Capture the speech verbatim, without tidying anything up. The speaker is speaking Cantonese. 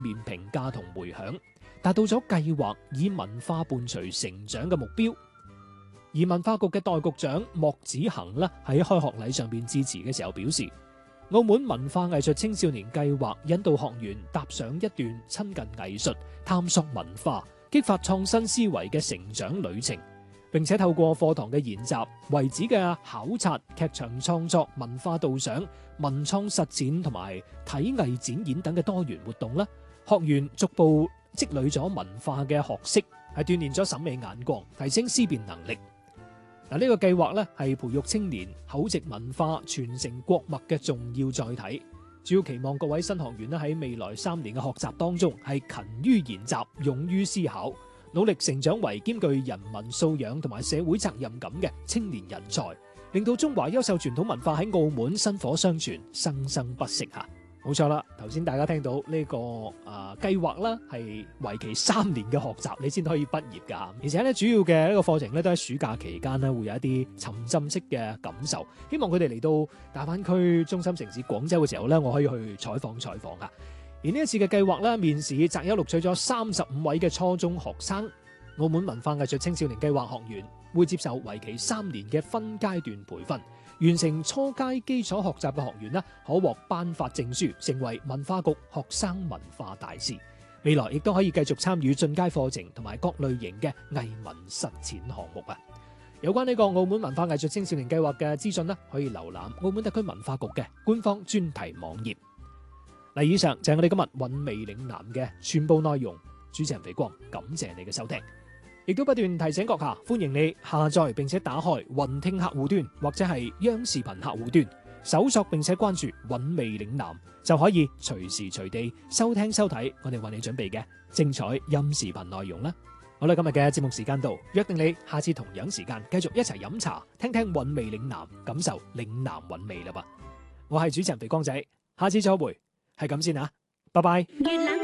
面評價同迴響，達到咗計劃以文化伴隨成長嘅目標。而文化局嘅代局長莫子恒咧喺開學禮上邊致辭嘅時候表示，澳門文化藝術青少年計劃引導學員踏上一段親近藝術、探索文化、激發創新思維嘅成長旅程，並且透過課堂嘅研習、遺址嘅考察、劇場創作、文化導賞、文創實踐同埋體藝展演等嘅多元活動啦，學員逐步積累咗文化嘅學識，係鍛煉咗審美眼光，提升思辨能力。嗱，呢個計劃咧係培育青年厚植文化、傳承國脈嘅重要載體。主要期望各位新學員咧喺未來三年嘅學習當中係勤於研習、勇於思考，努力成長為兼具人文素養同埋社會責任感嘅青年人才，令到中華優秀傳統文化喺澳門薪火相傳、生生不息嚇。冇錯啦，頭先大家聽到呢、這個誒、呃、計劃啦，係為期三年嘅學習，你先可以畢業噶。而且咧，主要嘅呢個課程咧都喺暑假期間咧會有一啲沉浸式嘅感受。希望佢哋嚟到大灣區中心城市廣州嘅時候咧，我可以去採訪採訪啊。而呢一次嘅計劃咧，面試擇優錄取咗三十五位嘅初中學生。澳門文化藝術青少年計劃學員會接受為期三年嘅分階段培訓。完成初階基礎學習嘅學員呢，可獲頒發證書，成為文化局學生文化大使。未來亦都可以繼續參與進階課程同埋各類型嘅藝文實踐項目啊！有關呢個澳門文化藝術青少年計劃嘅資訊呢，可以瀏覽澳門特區文化局嘅官方專題網頁。嗱，以上就係我哋今日韻味嶺南嘅全部內容。主持人肥光，感謝你嘅收聽。亦都不斷提醒閣下，歡迎你下載並且打開雲聽客戶端或者係央視頻客戶端，搜索並且關注韻味嶺南，就可以隨時隨地收聽收睇我哋為你準備嘅精彩音視頻內容啦。好啦，今日嘅節目時間到，約定你下次同樣時間繼續一齊飲茶，聽聽韻味嶺南，感受嶺南韻味啦吧。我係主持人肥光仔，下次再會，係咁先啊，拜拜。